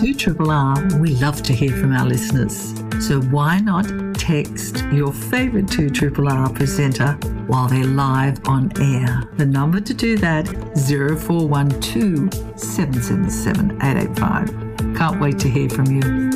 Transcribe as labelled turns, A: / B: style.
A: 2RRR, we love to hear from our listeners. So why not text your favourite 2RRR presenter while they're live on air? The number to do that, 0412 777 885. Can't wait to hear from you.